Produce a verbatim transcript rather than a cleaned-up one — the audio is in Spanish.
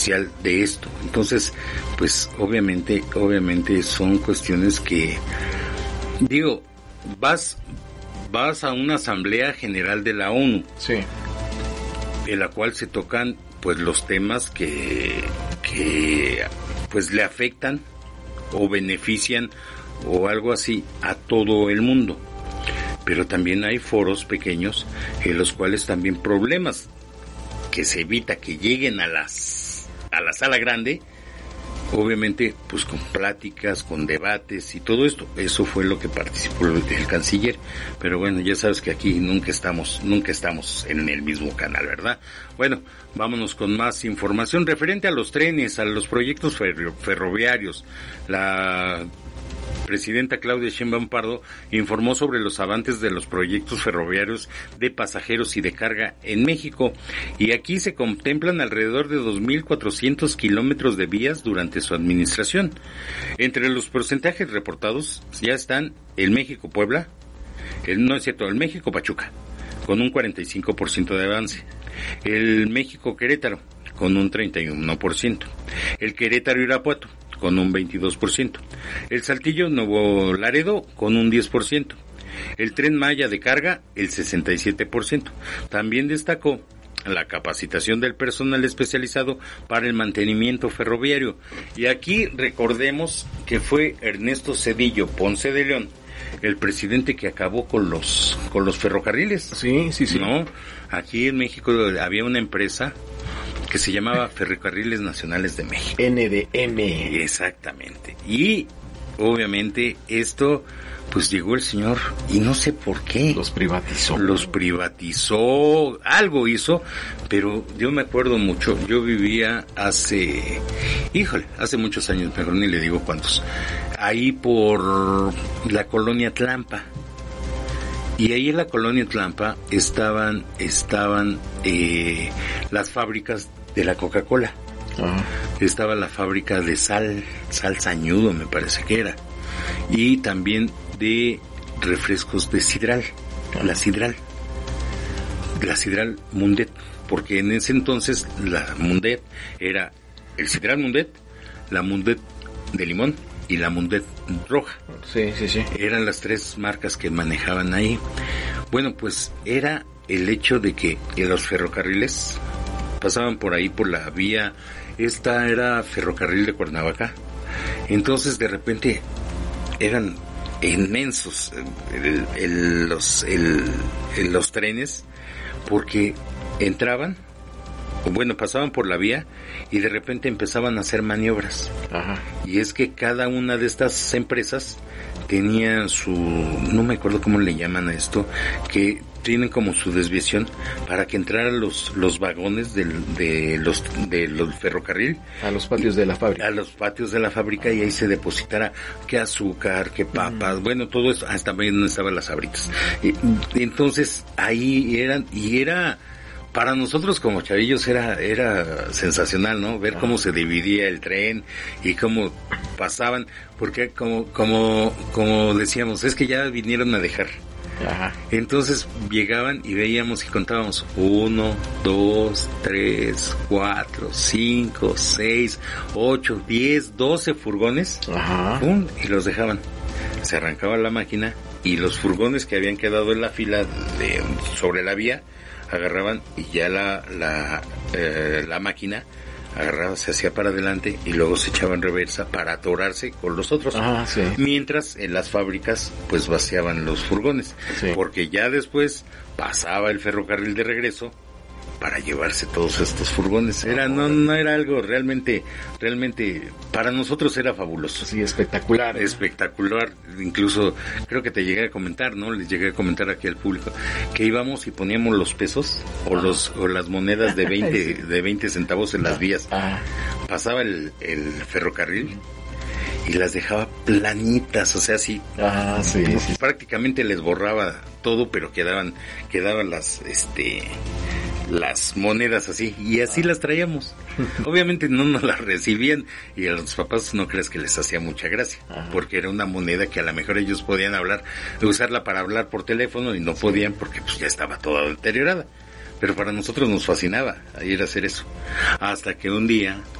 de esto. Entonces, pues obviamente, obviamente son cuestiones que, digo, vas, vas a una asamblea general de la ONU, sí, en la cual se tocan, pues, los temas que, que, pues, le afectan o benefician o algo así a todo el mundo. Pero también hay foros pequeños en los cuales también problemas que se evita que lleguen a las a la sala grande, obviamente pues con pláticas, con debates y todo esto. Eso fue lo que participó el, el canciller, pero bueno, ya sabes que aquí nunca estamos, nunca estamos en el mismo canal, ¿verdad? Bueno, vámonos con más información referente a los trenes, a los proyectos ferro, ferroviarios. La presidenta Claudia Sheinbaum Pardo informó sobre los avances de los proyectos ferroviarios de pasajeros y de carga en México, y aquí se contemplan alrededor de dos mil cuatrocientos kilómetros de vías durante su administración. Entre los porcentajes reportados ya están el México-Puebla, el, no es cierto, el México-Pachuca, con un cuarenta y cinco por ciento de avance, el México-Querétaro, con un treinta y uno por ciento, el Querétaro-Irapuato, con un veintidós por ciento, el Saltillo-Nuevo Laredo con un diez por ciento, el Tren Maya de carga el sesenta y siete por ciento. También destacó la capacitación del personal especializado para el mantenimiento ferroviario. Y aquí recordemos que fue Ernesto Zedillo Ponce de León el presidente que acabó con los con los ferrocarriles. Sí, sí, sí. ¿No? Aquí en México había una empresa que se llamaba Ferrocarriles Nacionales de México. N D M. Exactamente. Y obviamente esto, pues llegó el señor y no sé por qué. Los privatizó. Los privatizó, algo hizo, pero yo me acuerdo mucho, yo vivía hace, híjole, hace muchos años, mejor ni le digo cuántos, ahí por la colonia Tlampa. Y ahí en la colonia Tlampa estaban, estaban eh, las fábricas de la Coca-Cola. Ajá. Estaba la fábrica de sal, sal Sañudo me parece que era. Y también de refrescos de Sidral, la Sidral. La Sidral Mundet, porque en ese entonces la Mundet era el Sidral Mundet, la Mundet de limón y la Mundet roja. Sí, sí, sí. Eran las tres marcas que manejaban ahí. Bueno, pues era el hecho de que los ferrocarriles pasaban por ahí por la vía, esta era ferrocarril de Cuernavaca. Entonces de repente eran inmensos el, el, los, el, el, los trenes, porque entraban, o bueno, pasaban por la vía y de repente empezaban a hacer maniobras. Ajá. Y es que cada una de estas empresas tenía su, no me acuerdo cómo le llaman a esto, que tienen como su desviación para que entraran los los vagones del, de los de los ferrocarril a los patios de la fábrica, a los patios de la fábrica, y ahí se depositara qué azúcar, qué papas, mm. bueno, todo eso, hasta también donde estaban las sabritas. Y, y entonces ahí eran, y era para nosotros como chavillos era era sensacional, ¿no? Ver cómo se dividía el tren y cómo pasaban, porque como como como decíamos, es que ya vinieron a dejar. Ajá. Entonces llegaban y veíamos y contábamos uno, dos, tres, cuatro, cinco, seis, ocho, diez, doce furgones. Ajá. ¡Pum! Y los dejaban. Se arrancaba la máquina y los furgones que habían quedado en la fila de, sobre la vía agarraban, y ya la la eh, la máquina agarraba, se hacía para adelante y luego se echaba en reversa para atorarse con los otros. Ah, sí. Mientras en las fábricas pues vaciaban los furgones, sí. Porque ya después pasaba el ferrocarril de regreso para llevarse todos estos furgones. Era no no era algo realmente realmente para nosotros era fabuloso. Sí, espectacular. Espectacular. Incluso creo que te llegué a comentar, ¿no? Les llegué a comentar aquí al público que íbamos y poníamos los pesos o ah. los o las monedas de veinte sí. de veinte centavos en las vías. Ah. Pasaba el el ferrocarril y las dejaba planitas, o sea, así. Ah, sí, sí. Prácticamente les borraba todo, pero quedaban quedaban las este las monedas así, y así las traíamos. Obviamente no nos las recibían, y a los papás no crees que les hacía mucha gracia, ajá, porque era una moneda que a lo mejor ellos podían hablar, usarla para hablar por teléfono, y no podían porque pues ya estaba toda deteriorada. Pero para nosotros nos fascinaba ir a hacer eso. Hasta que un día